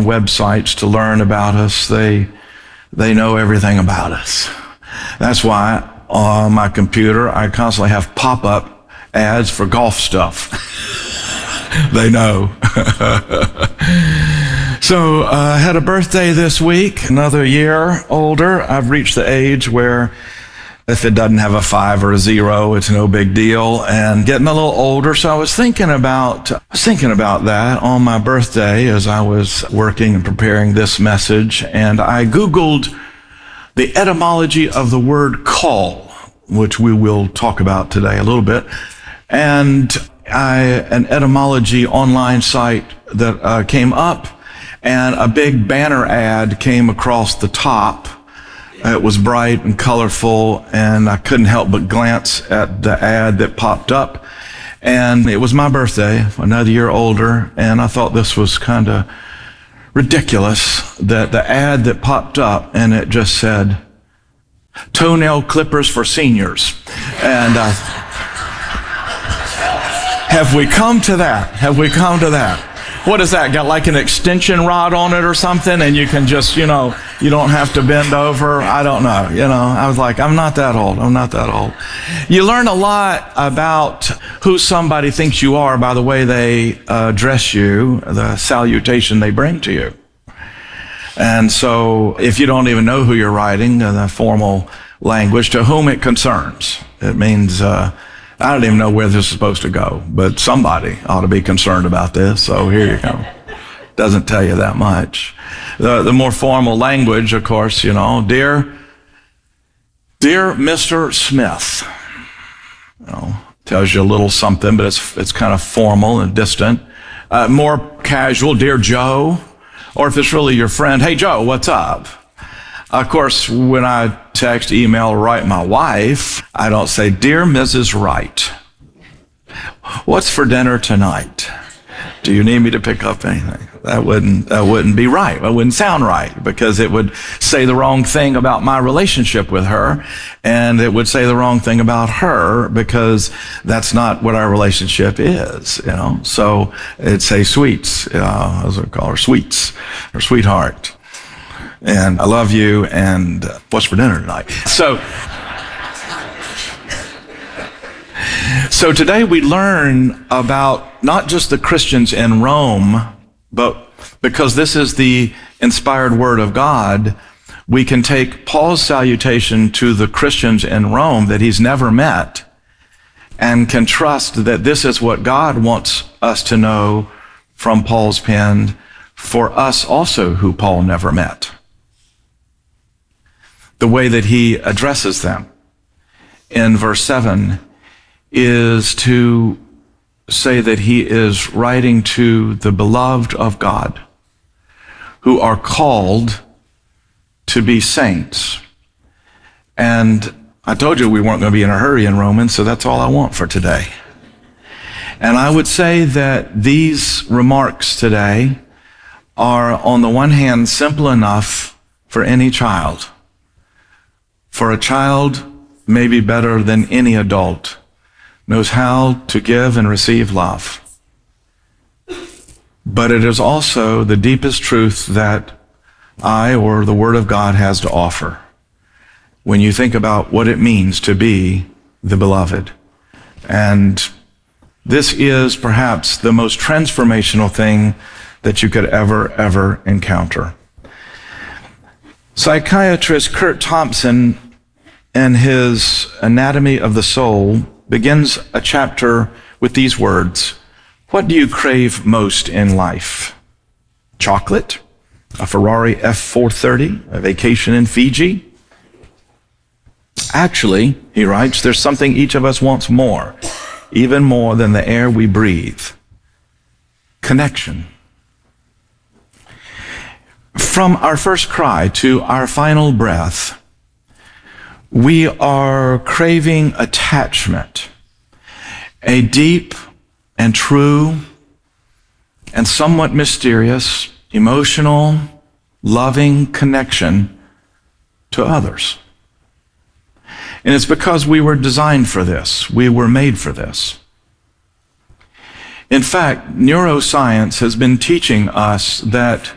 websites to learn about us. They know everything about us. That's why on my computer I constantly have pop-up ads for golf stuff. They know. So I had a birthday this week, another year older. I've reached the age where if it doesn't have a 5 or a 0, it's no big deal. And getting a little older, so I was thinking about that on my birthday as I was working and preparing this message. And I Googled the etymology of the word call, which we will talk about today a little bit. And an etymology online site that came up, and a big banner ad came across the top. It was bright and colorful, and I couldn't help but glance at the ad that popped up. And it was my birthday, another year older, and I thought this was kind of ridiculous that the ad that popped up, and it just said, toenail clippers for seniors. And have we come to that? Have we come to that? What is that? Got like an extension rod on it or something, and you can just, you don't have to bend over. I don't know. I was like, I'm not that old. I'm not that old. You learn a lot about who somebody thinks you are by the way they dress you, the salutation they bring to you. And so if you don't even know who you're writing, the formal language, to whom it concerns, it means, I don't even know where this is supposed to go, but somebody ought to be concerned about this, so here you go. Doesn't tell you that much. The more formal language, of course, dear Mr. Smith, tells you a little something, but it's kind of formal and distant. More casual, dear Joe, or if it's really your friend, hey Joe, what's up? Of course, when I text, email, or write my wife, I don't say, dear Mrs. Wright, what's for dinner tonight? Do you need me to pick up anything? That wouldn't be right. That wouldn't sound right, because it would say the wrong thing about my relationship with her, and it would say the wrong thing about her, because that's not what our relationship is, So it'd say sweets, as I call her, sweets, or sweetheart. And I love you, and what's for dinner tonight? So today we learn about not just the Christians in Rome, but because this is the inspired word of God, we can take Paul's salutation to the Christians in Rome that he's never met, and can trust that this is what God wants us to know from Paul's pen for us also who Paul never met. The way that he addresses them in verse 7 is to say that he is writing to the beloved of God who are called to be saints. And I told you we weren't going to be in a hurry in Romans, so that's all I want for today. And I would say that these remarks today are, on the one hand, simple enough for any child. For a child, maybe better than any adult, knows how to give and receive love. But it is also the deepest truth that I, or the Word of God, has to offer when you think about what it means to be the beloved. And this is perhaps the most transformational thing that you could ever encounter. Psychiatrist Kurt Thompson, in his Anatomy of the Soul, begins a chapter with these words: what do you crave most in life? Chocolate? A Ferrari F430? A vacation in Fiji? Actually, he writes, there's something each of us wants more, even more than the air we breathe. Connection. From our first cry to our final breath, we are craving attachment, a deep and true and somewhat mysterious, emotional, loving connection to others. And it's because we were designed for this. We were made for this. In fact, neuroscience has been teaching us that